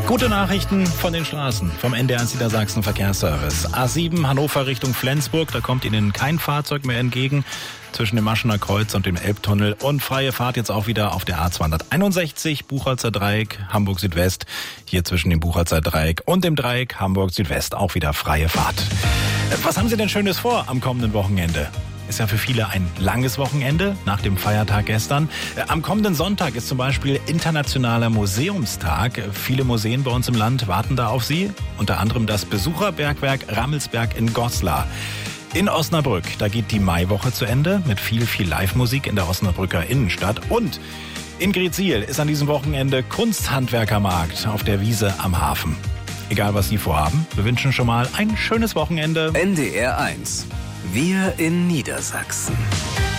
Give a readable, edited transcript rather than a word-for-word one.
Gute Nachrichten von den Straßen vom NDR Niedersachsen Verkehrsservice. A7 Hannover Richtung Flensburg, da kommt Ihnen kein Fahrzeug mehr entgegen zwischen dem Maschener Kreuz und dem Elbtunnel und freie Fahrt jetzt auch wieder auf der A261 Buchholzer Dreieck Hamburg Südwest. Hier zwischen dem Buchholzer Dreieck und dem Dreieck Hamburg Südwest auch wieder freie Fahrt. Was haben Sie denn Schönes vor am kommenden Wochenende? Ist ja für viele ein langes Wochenende nach dem Feiertag gestern. Am kommenden Sonntag ist zum Beispiel Internationaler Museumstag. Viele Museen bei uns im Land warten da auf Sie. Unter anderem das Besucherbergwerk Rammelsberg in Goslar. In Osnabrück, da geht die Maiwoche zu Ende mit viel Live-Musik in der Osnabrücker Innenstadt. Und in Greetsiel ist an diesem Wochenende Kunsthandwerkermarkt auf der Wiese am Hafen. Egal, was Sie vorhaben, wir wünschen schon mal ein schönes Wochenende. NDR 1. Wir in Niedersachsen.